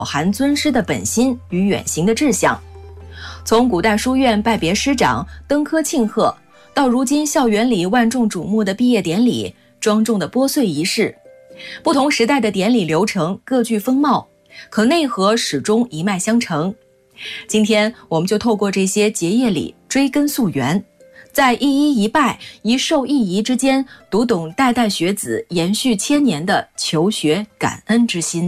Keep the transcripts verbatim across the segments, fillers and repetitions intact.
含尊师的本心与远行的志向。从古代书院拜别师长、登科庆贺，到如今校园里万众瞩目的毕业典礼、庄重的拨穗仪式，不同时代的典礼流程各具风貌，可内核始终一脉相承。今天我们就透过这些结业礼追根溯源，在一一一拜、一授一仪之间，读懂代代学子延续千年的求学感恩之心。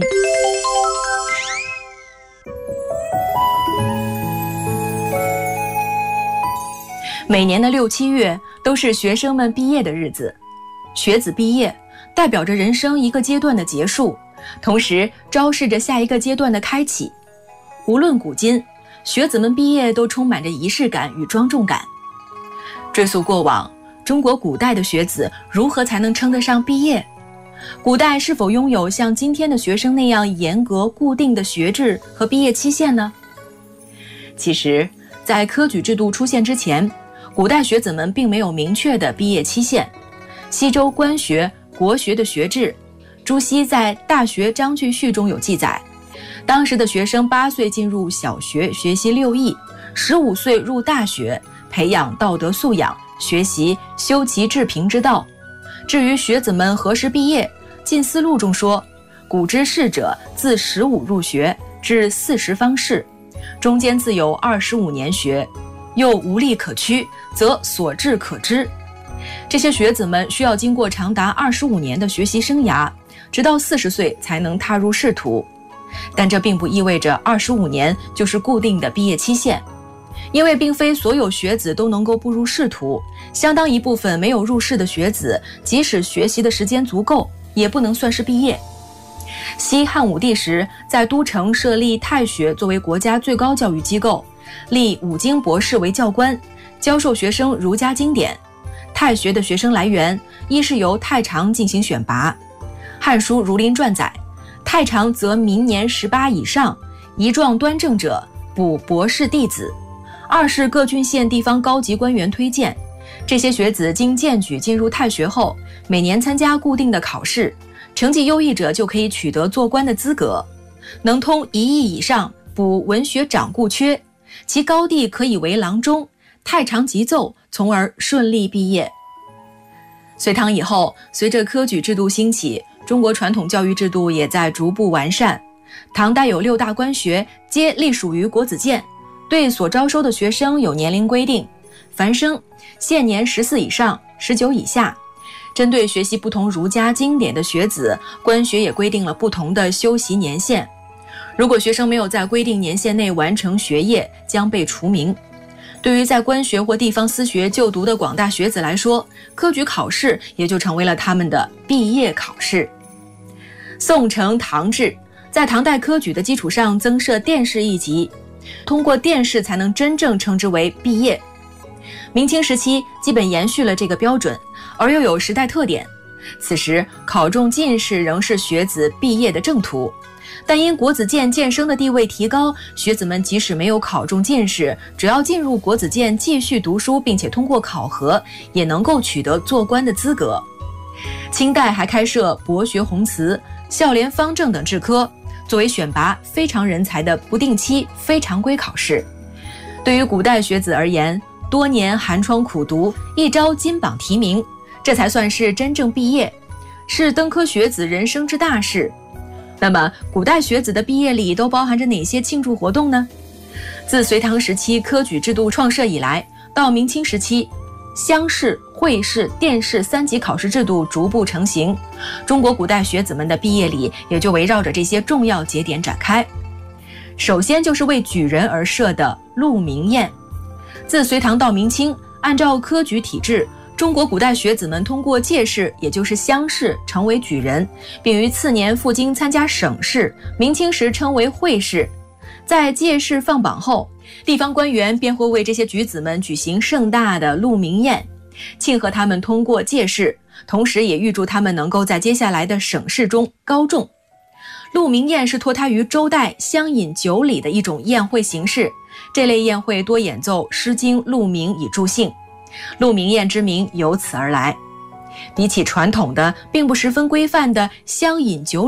每年的六七月都是学生们毕业的日子，学子毕业代表着人生一个阶段的结束，同时昭示着下一个阶段的开启。无论古今，学子们毕业都充满着仪式感与庄重感。追溯过往，中国古代的学子如何才能称得上毕业？古代是否拥有像今天的学生那样严格固定的学制和毕业期限呢？其实，在科举制度出现之前，古代学子们并没有明确的毕业期限。西周官学、国学的学制，朱熹在《大学章句序》中有记载，当时的学生八岁进入小学学习六艺，十五岁入大学培养道德素养，学习修齐治平之道。至于学子们何时毕业，《近思录》中说，古之士者自十五入学，至四十方仕，中间自有二十五年学，又无力可屈，则所至可知。这些学子们需要经过长达二十五年的学习生涯，直到四十岁才能踏入仕途。但这并不意味着二十五年就是固定的毕业期限，因为并非所有学子都能够步入仕途，相当一部分没有入仕的学子，即使学习的时间足够，也不能算是毕业。西汉武帝时，在都城设立太学作为国家最高教育机构，立五经博士为教官，教授学生儒家经典。太学的学生来源，一是由太常进行选拔，《汉书·儒林传》载，太常则明年十八以上，仪状端正者，补博士弟子；二是各郡县地方高级官员推荐。这些学子经荐举进入太学后，每年参加固定的考试，成绩优异者就可以取得做官的资格。能通一艺以上，补文学长顾缺，其高第可以为郎中，太常即奏，从而顺利毕业。隋唐以后，随着科举制度兴起，中国传统教育制度也在逐步完善。唐代有六大官学，皆隶属于国子监，对所招收的学生有年龄规定，凡生限年十四以上，十九以下。针对学习不同儒家经典的学子，官学也规定了不同的修习年限。如果学生没有在规定年限内完成学业，将被除名。对于在官学或地方私学就读的广大学子来说，科举考试也就成为了他们的毕业考试。宋承唐制，在唐代科举的基础上增设殿试一级，通过殿试才能真正称之为毕业。明清时期基本延续了这个标准，而又有时代特点。此时考中进士仍是学子毕业的正途，但因国子监监生的地位提高，学子们即使没有考中进士，只要进入国子监继续读书，并且通过考核，也能够取得做官的资格。清代还开设博学宏词、孝廉方正等制科，作为选拔非常人才的不定期非常规考试。对于古代学子而言，多年寒窗苦读，一朝金榜题名，这才算是真正毕业，是登科学子人生之大事。那么古代学子的毕业礼都包含着哪些庆祝活动呢？自隋唐时期科举制度创设以来，到明清时期，乡试、会试、殿试三级考试制度逐步成型，中国古代学子们的毕业礼也就围绕着这些重要节点展开。首先就是为举人而设的鹿鸣宴。自隋唐到明清，按照科举体制，中国古代学子们通过介试，也就是乡试，成为举人，并于次年赴京参加省试，明清时称为会试。在介试放榜后，地方官员便会为这些举子们举行盛大的鹿鸣宴，庆贺他们通过介试，同时也预祝他们能够在接下来的省试中高中。鹿鸣宴是脱胎于周代乡饮酒礼的一种宴会形式，这类宴会多演奏《诗经》鹿鸣以助兴，鹿鸣宴之名由此而来。比起传统的并不十分规范的乡饮酒礼，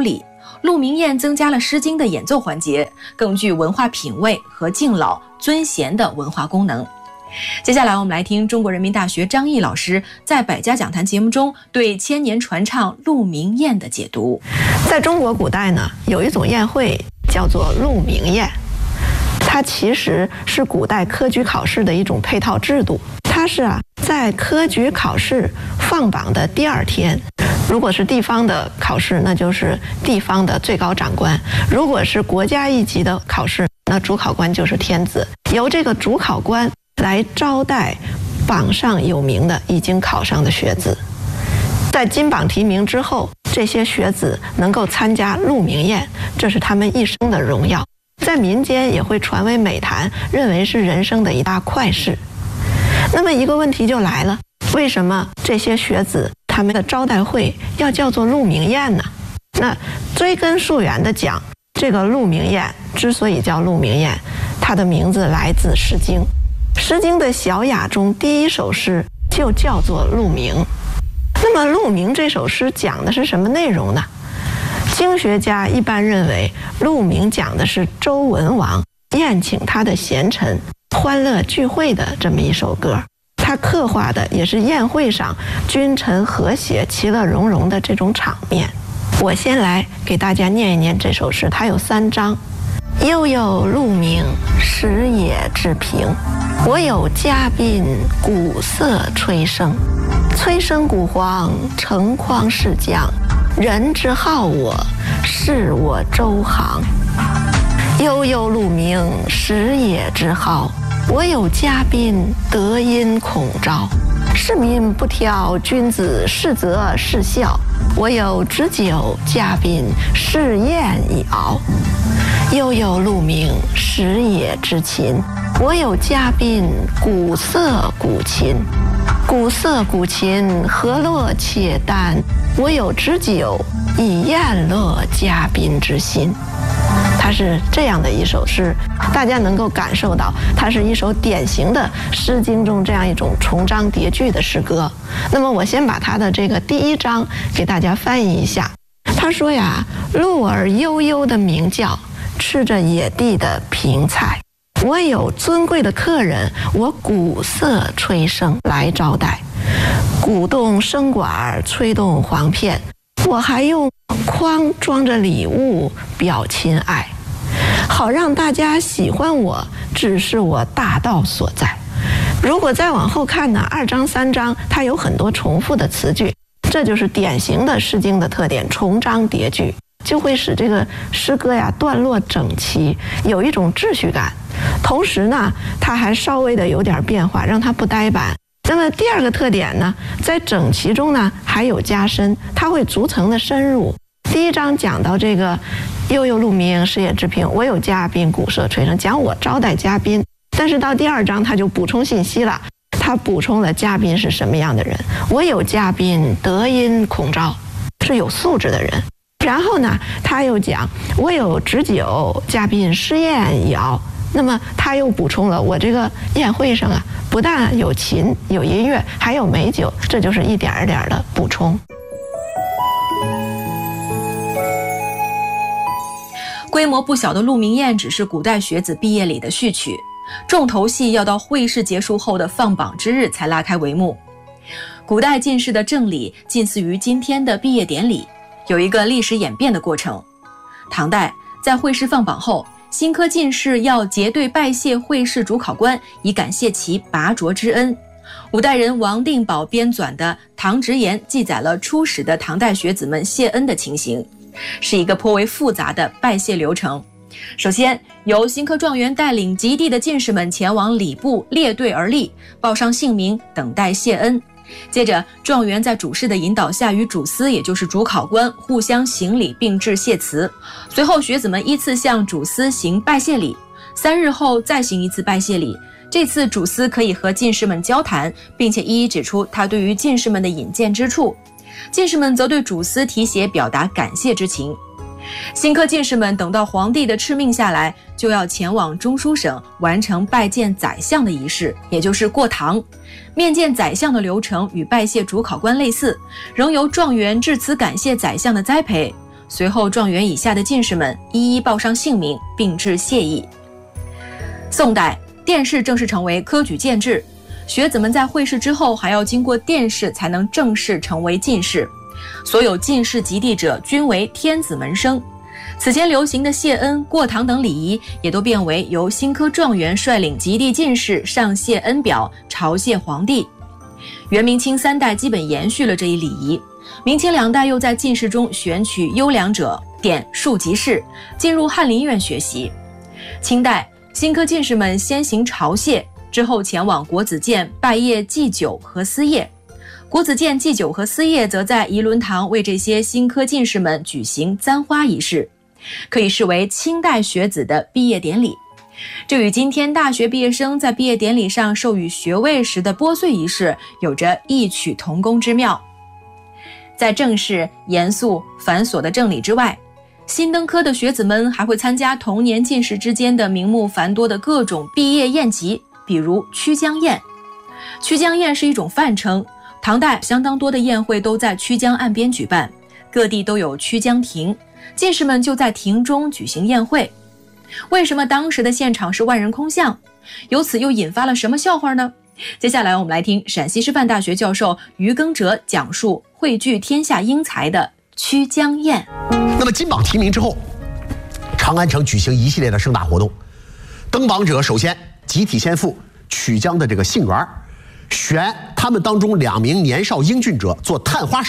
鹿鸣宴增加了《诗经》的演奏环节，更具文化品味和敬老尊贤的文化功能。接下来我们来听中国人民大学张毅老师在百家讲坛节目中对千年传唱鹿鸣宴的解读。 在中国古代呢，有一种宴会叫做鹿鸣宴，它其实是古代科举考试的一种配套制度。它是啊，在科举考试放榜的第二天，如果是地方的考试，那就是地方的最高长官；如果是国家一级的考试，那主考官就是天子，由这个主考官来招待榜上有名的已经考上的学子。在金榜题名之后，这些学子能够参加鹿鸣宴，这是他们一生的荣耀，在民间也会传为美谈，认为是人生的一大快事。那么一个问题就来了，为什么这些学子他们的招待会要叫做鹿鸣宴呢？那追根溯源的讲，这个鹿鸣宴之所以叫鹿鸣宴，它的名字来自《诗经》。《诗经》的小雅中第一首诗就叫做鹿鸣。那么鹿鸣这首诗讲的是什么内容呢？经学家一般认为，鹿鸣讲的是周文王宴请他的贤臣欢乐聚会的这么一首歌，它刻画的也是宴会上君臣和谐其乐融融的这种场面。我先来给大家念一念这首诗，它有三章。悠悠鹿鸣，食野之苹。我有嘉宾，鼓瑟吹笙。吹笙鼓簧，成筐势将。人之好我，是我周行。悠悠鹿鸣，食野之蒿。我有嘉宾，德音孔昭。市民不挑君子，是则是笑。我有旨酒嘉宾，是宴以敖。悠悠鹿鸣，食野之禽。我有嘉宾，鼓瑟鼓琴。鼓瑟鼓琴，何乐且耽。我有旨酒，以宴乐嘉宾之心。它是这样的一首诗，大家能够感受到它是一首典型的《诗经》中这样一种重章叠句的诗歌。那么我先把它的这个第一章给大家翻译一下。他说呀，鹿儿悠悠的鸣叫，吃着野地的苹菜。我有尊贵的客人，我鼓瑟吹笙来招待，鼓动笙管，吹动簧片，我还用筐装着礼物表亲爱，好让大家喜欢我，只是我大道所在。如果再往后看呢，二章三章它有很多重复的词句，这就是典型的《诗经》的特点，重章叠句，就会使这个诗歌呀段落整齐，有一种秩序感。同时呢，它还稍微的有点变化，让它不呆板。那么第二个特点呢，在整齐中呢还有加深，它会逐层的深入。第一章讲到这个悠悠鹿鸣，食野之苹，我有嘉宾，鼓瑟吹笙，讲我招待嘉宾。但是到第二章，它就补充信息了，它补充了嘉宾是什么样的人。我有嘉宾，德音孔昭，是有素质的人。然后呢，他又讲我有旨酒，嘉宾诗宴以敖。那么他又补充了，我这个宴会上啊，不但有琴有音乐，还有美酒，这就是一点一点的补充。 规模不小的鹿鸣宴只是古代学子毕业礼的序曲，重头戏要到会试结束后的放榜之日才拉开帷幕。古代进士的正礼近似于今天的毕业典礼，有一个历史演变的过程。唐代在会试放榜后，新科进士要结对拜谢会试主考官，以感谢其拔擢之恩。五代人王定保编纂的《唐直言》记载了初始的唐代学子们谢恩的情形，是一个颇为复杂的拜谢流程。首先，由新科状元带领及第的进士们前往礼部列队而立，报上姓名，等待谢恩。接着，状元在主事的引导下，与主司也就是主考官互相行礼并致谢词。随后，学子们依次向主司行拜谢礼，三日后再行一次拜谢礼。这次主司可以和进士们交谈，并且一一指出他对于进士们的引荐之处，进士们则对主司题写表达感谢之情。新科进士们等到皇帝的敕命下来，就要前往中书省完成拜见宰相的仪式，也就是过堂。面见宰相的流程与拜谢主考官类似，仍由状元致辞感谢宰相的栽培。 随后状元以下的进士们一一报上姓名，并致谢意。宋代，殿试正式成为科举荐制，学子们在会试之后还要经过殿试才能正式成为进士。所有进士及第者均为天子门生。此前流行的谢恩、过堂等礼仪，也都变为由新科状元率领及第进士上谢恩表，朝谢皇帝。元明清三代基本延续了这一礼仪，明清两代又在进士中选取优良者，点庶吉士，进入翰林院学习。清代新科进士们先行朝谢，之后前往国子监拜谒祭酒和司业。国子监祭酒和司业则在仪伦堂为这些新科进士们举行簪花仪式，可以视为清代学子的毕业典礼。这与今天大学毕业生在毕业典礼上授予学位时的拨穗仪式有着异曲同工之妙。在正式、严肃、繁琐的正礼之外，新登科的学子们还会参加同年进士之间的名目繁多的各种毕业宴集，比如曲江宴。曲江宴是一种泛称，唐代相当多的宴会都在曲江岸边举办，各地都有曲江亭，进士们就在亭中举行宴会。为什么当时的现场是万人空巷？由此又引发了什么笑话呢？接下来我们来听陕西师范大学教授于耕哲讲述汇聚天下英才的曲江宴。 那么金榜题名之后，长安城举行一系列的盛大活动。登榜者首先集体先赴曲江的这个杏园，选他们当中两名年少英俊者做探花